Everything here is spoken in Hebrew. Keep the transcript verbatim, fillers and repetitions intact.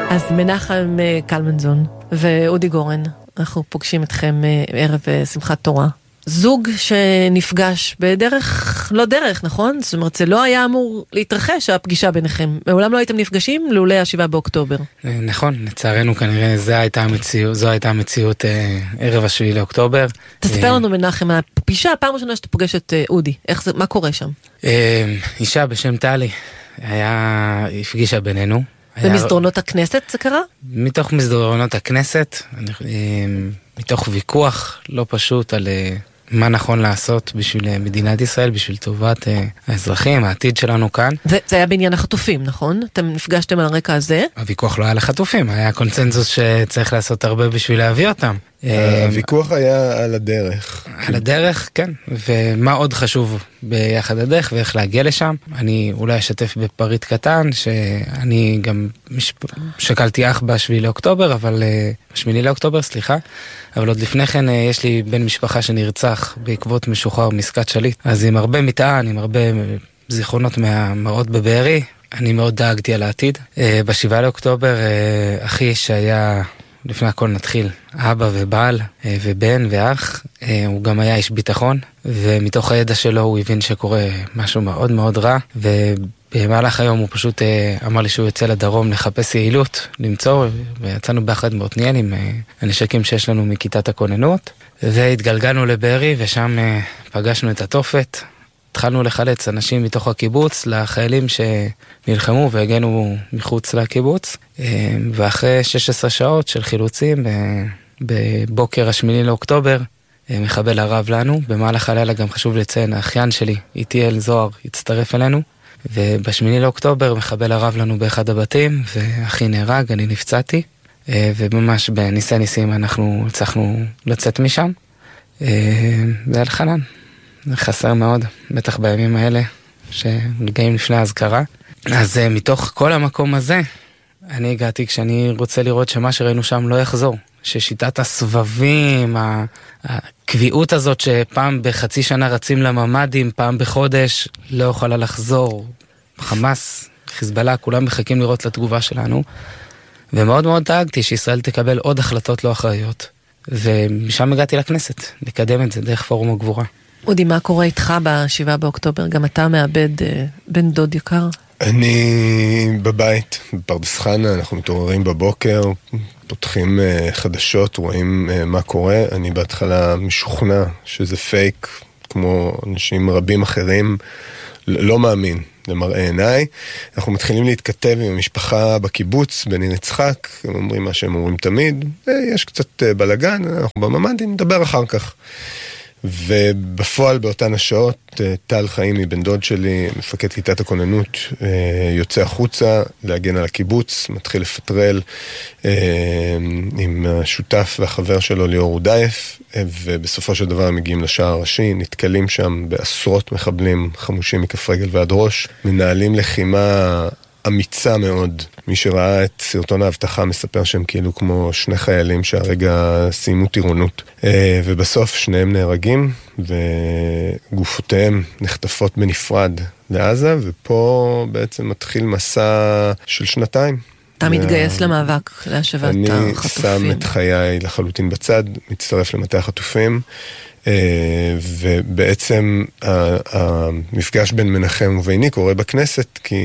אז מנחם קלמנזון ואודי גורן, אנחנו פוגשים אתכם ערב שמחת תורה. זוג שנפגש בדרך, לא דרך, נכון? זאת אומרת, זה לא היה אמור להתרחש, הפגישה ביניכם. מעולם לא הייתם נפגשים לאולי השבעה באוקטובר. נכון, לצערנו כנראה זו הייתה המציאות, זו הייתה המציאות אה, ערב השביעי לאוקטובר. תספר לנו מנחם, הפגישה, הפעם ראשונה שאתה פוגש את אה, אודי, איך זה, מה קורה שם? אה, אישה בשם טלי, היה, הפגישה בינינו. במסדרונות הכנסת זה קרה? מתוך מסדרונות הכנסת, מתוך ויכוח לא פשוט על מה נכון לעשות בשביל מדינת ישראל, בשביל טובת האזרחים, העתיד שלנו כאן. זה, זה היה בעניין החטופים, נכון? אתם נפגשתם על הרקע הזה? הוויכוח לא היה לחטופים, היה קונצנזוס שצריך לעשות הרבה בשביל להביא אותם. הוויכוח היה על הדרך. על הדרך, כן. ומה עוד חשוב ביחד הדרך ואיך להגיע לשם. אני אולי אשתף בפריט קטן, שאני גם שקלתי אח בשביעי לאוקטובר, אבל בשמיני לאוקטובר, סליחה. אבל עוד לפני כן יש לי בן משפחה שנרצח בעקבות משוחרר מסקת שליט. אז עם הרבה מטען, עם הרבה זיכרונות מהמראות בבארי, אני מאוד דאגתי על העתיד. בשבעה לאוקטובר, אחי שהיה... לפני הכל נתחיל, אבא ובעל ובן ואח, הוא גם היה איש ביטחון, ומתוך הידע שלו הוא הבין שקורה משהו מאוד מאוד רע, ובמהלך היום הוא פשוט אמר לי שהוא יוצא לדרום לחפש יעילות, למצוא, ויצאנו באחד בעתניאל עם הנשקים שיש לנו מכיתת הכוננות, והתגלגלנו לבארי, ושם פגשנו את התופת, התחלנו לחלץ אנשים מתוך הקיבוץ לחיילים שנלחמו והגנו מחוץ לקיבוץ, ואחרי שש עשרה שעות של חילוצים בבוקר השמיני לאוקטובר מחבל הרב לנו. במהלך הלילה גם חשוב לציין, האחיין שלי איתיאל זוהר הצטרף אלינו, ובשמיני לאוקטובר מחבל הרב לנו באחד הבתים, ואחי נהרג, אני נפצעתי, וממש בניסי ניסים אנחנו הצלחנו לצאת משם. זה על חנן, חסר מאוד, בטח בימים האלה שנגעים לפני ההזכרה. אז מתוך כל המקום הזה אני הגעתי כשאני רוצה לראות שמה שראינו שם לא יחזור, ששיטת הסבבים, הקביעות הזאת שפעם בחצי שנה רצים לממדים, פעם בחודש, לא יכולה לחזור. חמאס, חיזבאללה, כולם מחכים לראות לתגובה שלנו, ומאוד מאוד דאגתי שישראל תקבל עוד החלטות לא אחראיות, ומשם הגעתי לכנסת לקדם את זה דרך פורום הגבורה. אודי, מה קורה איתך בשבעה באוקטובר? גם אתה מאבד בן דוד יקר? אני בבית, בפרדס חנה, אנחנו מתעוררים בבוקר, פותחים חדשות, רואים מה קורה. אני בהתחלה משוכנע שזה פייק, כמו אנשים רבים אחרים, לא מאמין למראה עיניי. אנחנו מתחילים להתכתב עם המשפחה בקיבוץ, בניר יצחק, הם אומרים מה שהם אומרים תמיד, יש קצת בלגן, אנחנו בממ"דים, נדבר אחר כך. ובפועל באותן השעות טל חיים מבן דוד שלי, מפקד כיתת הכוננות, יוצא החוצה להגן על הקיבוץ, מתחיל לפטרל עם השותף והחבר שלו ליאור רודייף, ובסופו של דבר מגיעים לשער הראשי, נתקלים שם בעשרות מחבלים חמושים מכף רגל ועד ראש, מנהלים לחימה אמיצה מאוד. מי שראה את סרטון ההבטחה מספר שהם כאילו כמו שני חיילים שהרגע סיימו טירונות. ובסוף שניהם נהרגים, וגופותיהם נחטפות בנפרד לעזה, ופה בעצם מתחיל מסע של שנתיים. אתה מתגייס למאבק להשבת החטופים. אני שם את חיי לחלוטין בצד, מצטרף למטה החטופים, ובעצם המפגש בין מנחם וביני קורה בכנסת, כי